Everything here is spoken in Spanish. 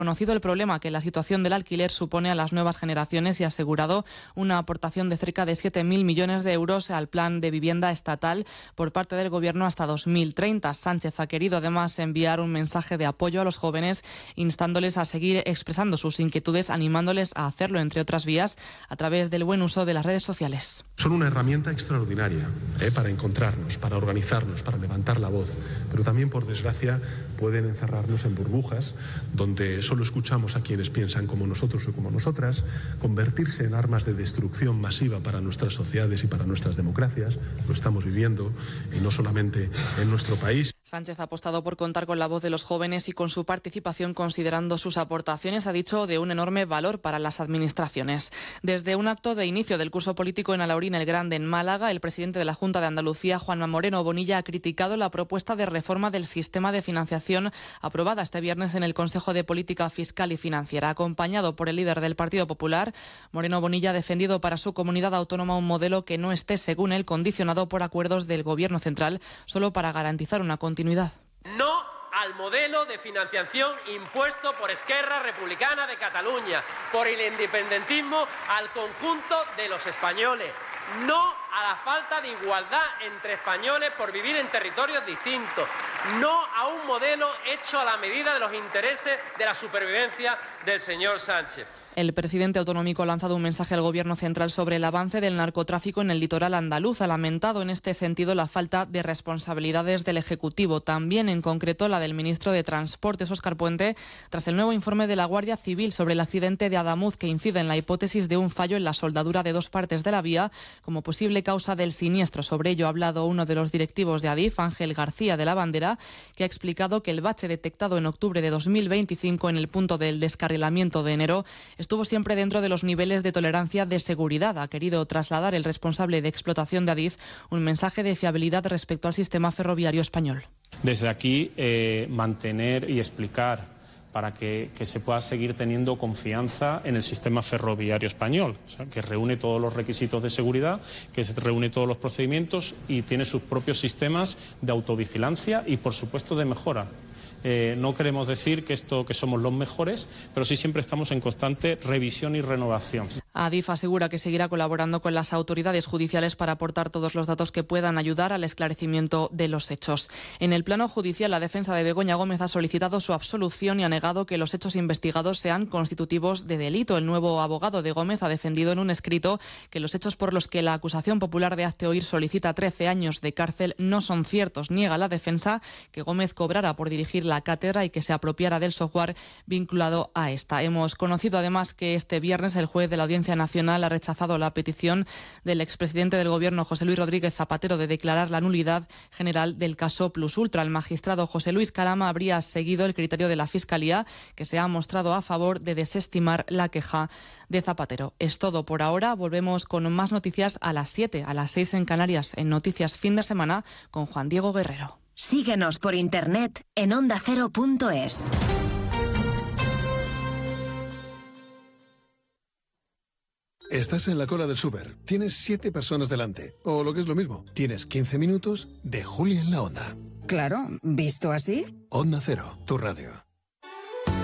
Conocido el problema que la situación del alquiler supone a las nuevas generaciones y ha asegurado una aportación de cerca de 7.000 millones de euros al plan de vivienda estatal por parte del Gobierno hasta 2030. Sánchez ha querido además enviar un mensaje de apoyo a los jóvenes, instándoles a seguir expresando sus inquietudes, animándoles a hacerlo, entre otras vías, a través del buen uso de las redes sociales. Son una herramienta extraordinaria para encontrarnos, para organizarnos, para levantar la voz, pero también, por desgracia, pueden encerrarnos en burbujas donde solo escuchamos a quienes piensan como nosotros o como nosotras, convertirse en armas de destrucción masiva para nuestras sociedades y para nuestras democracias. Lo estamos viviendo, y no solamente en nuestro país. Sánchez ha apostado por contar con la voz de los jóvenes y con su participación, considerando sus aportaciones, ha dicho, de un enorme valor para las administraciones. Desde un acto de inicio del curso político en Alaurín el Grande, en Málaga, el presidente de la Junta de Andalucía, Juanma Moreno Bonilla, ha criticado la propuesta de reforma del sistema de financiación aprobada este viernes en el Consejo de Política Fiscal y Financiera. Acompañado por el líder del Partido Popular, Moreno Bonilla ha defendido para su comunidad autónoma un modelo que no esté, según él, condicionado por acuerdos del Gobierno central, solo para garantizar una continuidad. No al modelo de financiación impuesto por Esquerra Republicana de Cataluña, por el independentismo al conjunto de los españoles. No a la falta de igualdad entre españoles por vivir en territorios distintos. No a un modelo hecho a la medida de los intereses de la supervivencia del señor Sánchez. El presidente autonómico ha lanzado un mensaje al Gobierno central sobre el avance del narcotráfico en el litoral andaluz. Ha lamentado en este sentido la falta de responsabilidades del Ejecutivo, también en concreto la del ministro de Transportes, Óscar Puente, tras el nuevo informe de la Guardia Civil sobre el accidente de Adamuz, que incide en la hipótesis de un fallo en la soldadura de dos partes de la vía como posible causa del siniestro. Sobre ello ha hablado uno de los directivos de Adif, Ángel García de la Bandera, que ha explicado que el bache detectado en octubre de 2025 en el punto del descarrilamiento de enero estuvo siempre dentro de los niveles de tolerancia de seguridad. Ha querido trasladar el responsable de explotación de Adif un mensaje de fiabilidad respecto al sistema ferroviario español. Desde aquí, mantener y explicar para que se pueda seguir teniendo confianza en el sistema ferroviario español, o sea, que reúne todos los requisitos de seguridad, que reúne todos los procedimientos y tiene sus propios sistemas de autovigilancia y, por supuesto, de mejora. No queremos decir que somos los mejores, pero sí siempre estamos en constante revisión y renovación. Adif asegura que seguirá colaborando con las autoridades judiciales para aportar todos los datos que puedan ayudar al esclarecimiento de los hechos. En el plano judicial, la defensa de Begoña Gómez ha solicitado su absolución y ha negado que los hechos investigados sean constitutivos de delito. El nuevo abogado de Gómez ha defendido en un escrito que los hechos por los que la acusación popular de Hazte Oír solicita 13 años de cárcel no son ciertos. Niega la defensa que Gómez cobrara por dirigir la cátedra y que se apropiara del software vinculado a esta. Hemos conocido además que este viernes el juez de la Audiencia Nacional ha rechazado la petición del expresidente del Gobierno, José Luis Rodríguez Zapatero, de declarar la nulidad general del caso Plus Ultra. El magistrado José Luis Calama habría seguido el criterio de la Fiscalía, que se ha mostrado a favor de desestimar la queja de Zapatero. Es todo por ahora. Volvemos con más noticias a las 7, a las 6 en Canarias, en Noticias Fin de Semana, con Juan Diego Guerrero. Síguenos por internet en ondacero.es. Estás en la cola del súper, tienes 7 personas delante, o lo que es lo mismo, tienes 15 minutos de Julia en la Onda. Claro, ¿visto así? Onda Cero, tu radio.